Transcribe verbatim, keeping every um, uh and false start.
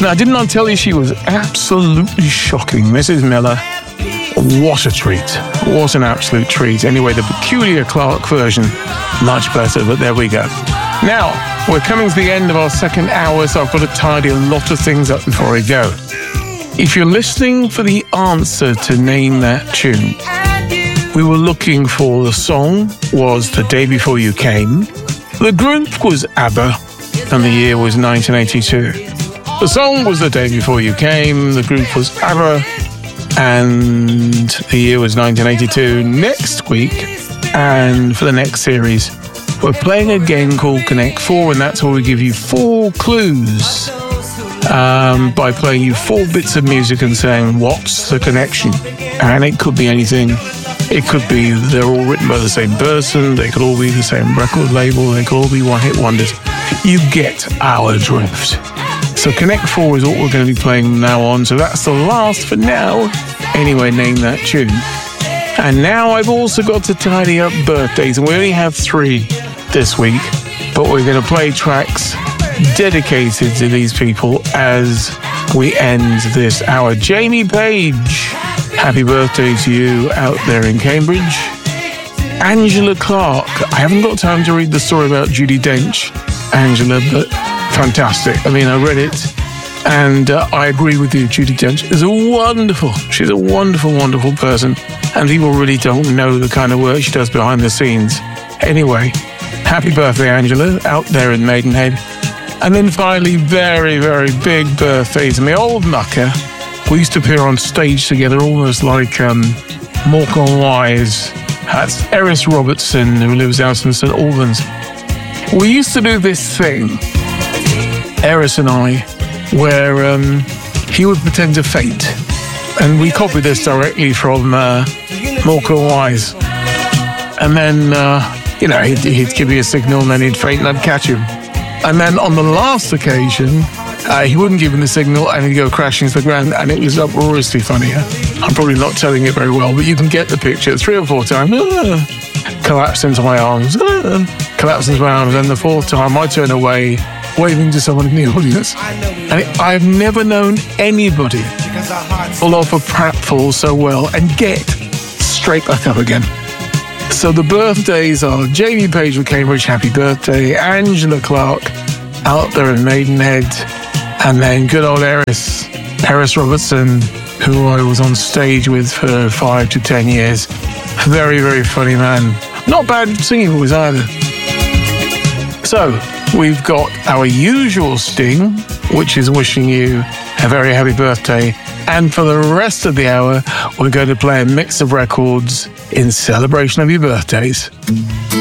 Now, didn't I tell you she was absolutely shocking? Missus Miller, what a treat. What an absolute treat. Anyway, the Peculiar Clark version, much better, but there we go. Now, we're coming to the end of our second hour, so I've got to tidy a lot of things up before I go. If you're listening for the answer to Name That Tune, we were looking for the song was The Day Before You Came. The group was ABBA, and the year was nineteen eighty-two. The song was The Day Before You Came. The group was ABBA, and the year was nineteen eighty-two. Next week, and for the next series, we're playing a game called Connect Four, and that's where we give you four clues um, by playing you four bits of music and saying, what's the connection? And it could be anything. It could be they're all written by the same person. They could all be the same record label. They could all be one-hit wonders. You get our drift. So Connect Four is what we're going to be playing from now on. So that's the last for now. Anyway, Name That Tune. And now I've also got to tidy up birthdays. And we only have three this week. But we're going to play tracks dedicated to these people as we end this hour. Jamie Page, happy birthday to you out there in Cambridge. Angela Clark. I haven't got time to read the story about Judi Dench, Angela, but fantastic. I mean, I read it, and uh, I agree with you. Judi Dench is a wonderful, she's a wonderful, wonderful person, and people really don't know the kind of work she does behind the scenes. Anyway, happy birthday, Angela, out there in Maidenhead. And then finally, very, very big birthday to my old mucker. We used to appear on stage together, almost like um, Morecambe Wise. That's Eris Robertson, who lives out in St Albans. We used to do this thing, Eris and I, where um, he would pretend to faint. And we copied this directly from uh, Morecambe Wise. And then, uh, you know, he'd, he'd give me a signal and then he'd faint and I'd catch him. And then on the last occasion, uh, he wouldn't give him the signal and he'd go crashing to the ground, and it was uproariously funny. Huh? I'm probably not telling it very well, but you can get the picture. Three or four times, uh, collapsed into my arms, uh, collapsed into my arms, and the fourth time I turn away, waving to someone in the audience. And it, I've never known anybody pull off a pratfall so well and get straight back up again. So the birthdays are Jamie Page of Cambridge, happy birthday. Angela Clark, out there in Maidenhead. And then good old Eris, Eris Robertson, who I was on stage with for five to ten years. Very, very funny man. Not bad singing voice either. So we've got our usual sting, which is wishing you a very happy birthday. And for the rest of the hour, we're going to play a mix of records in celebration of your birthdays.